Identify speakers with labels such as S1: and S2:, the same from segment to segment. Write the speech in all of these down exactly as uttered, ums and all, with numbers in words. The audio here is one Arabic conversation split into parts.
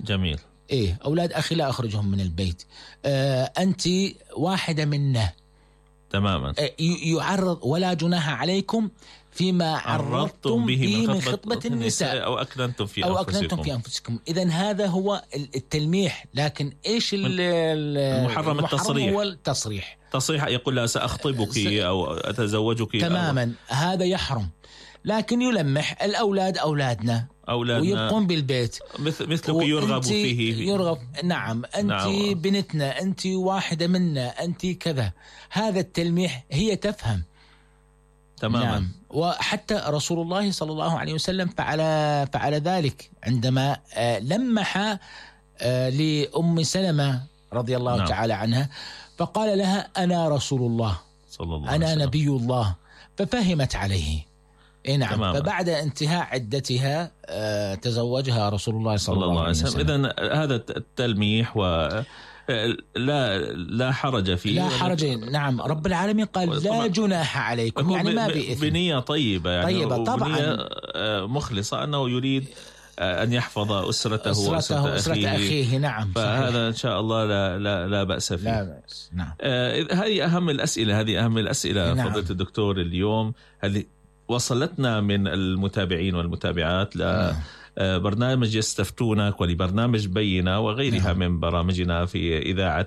S1: جميل.
S2: إيه أولاد أخي لا أخرجهم من البيت، آه أنت واحدة منا
S1: تماما.
S2: آه يعرض ولا جناح عليكم فيما عرضتم به من خطبة النساء
S1: أو أكننتم في
S2: أو
S1: أنفسكم.
S2: أكننتم في أنفسكم. إذن هذا هو التلميح، لكن إيش
S1: المحرم؟ التصريح.
S2: هو التصريح.
S1: تصريح يقول لها سأخطبك أو أتزوجك
S2: تماما أو... هذا يحرم، لكن يلمح الأولاد أولادنا
S1: أولادنا
S2: ويبقون بالبيت
S1: مثل مثلك يرغب فيه
S2: يرغب. نعم أنت نعم. بنتنا، أنت واحدة منا، أنت كذا. هذا التلميح هي تفهم
S1: تماما.
S2: نعم. وحتى رسول الله صلى الله عليه وسلم فعل فعل ذلك عندما لمح لأم سلمة رضي الله نعم. تعالى عنها، فقال لها أنا رسول الله
S1: صلى الله
S2: أنا
S1: عليه
S2: نبي الله، ففهمت عليه. إيه نعم.
S1: تماما.
S2: فبعد انتهاء عدتها تزوجها رسول الله صلى, صلى الله عليه وسلم.
S1: إذن هذا التلميح و لا لا حرج فيه،
S2: لا حرج. نعم رب العالمين قال لا جناح عليكم، يعني ما بإثم،
S1: بنية طيبة يعني
S2: طيبة طبعا
S1: مخلصة أنه يريد أن يحفظ أسرته,
S2: أسرته وأسرة أخيه. أخيه نعم.
S1: فهذا
S2: صحيح.
S1: إن شاء الله لا لا لا بأس فيه.
S2: لا بأس. نعم.
S1: آه هذه أهم الأسئلة هذه أهم الأسئلة نعم. فضيلة الدكتور اليوم هل وصلتنا من المتابعين والمتابعات ل نعم. برنامج يستفتونك ولبرنامج بينة وغيرها نعم. من برامجنا في إذاعة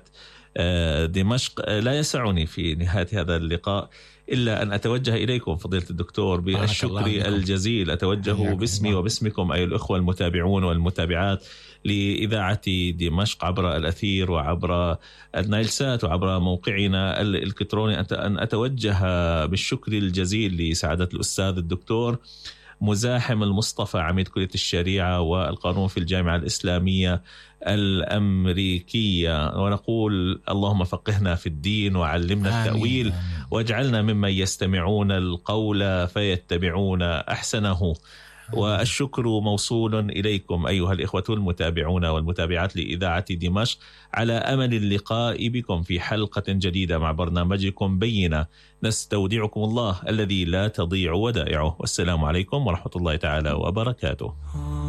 S1: دمشق. لا يسعني في نهاية هذا اللقاء إلا أن أتوجه إليكم فضيلة الدكتور بالشكر الجزيل. أتوجه باسمي وباسمكم أي الأخوة المتابعون والمتابعات لإذاعة دمشق عبر الأثير وعبر النايلسات وعبر موقعنا الإلكتروني، أن أتوجه بالشكر الجزيل لسعادة الأستاذ الدكتور مزاحم المصطفى عميد كلية الشريعة والقانون في الجامعة الإسلامية الأمريكية، ونقول اللهم فقهنا في الدين وعلمنا التأويل واجعلنا ممن يستمعون القول فيتبعون أحسنه. والشكر موصول إليكم أيها الإخوة المتابعون والمتابعات لإذاعة دمشق على أمل اللقاء بكم في حلقة جديدة مع برنامجكم بينة. نستودعكم الله الذي لا تضيع ودائعه، والسلام عليكم ورحمة الله تعالى وبركاته.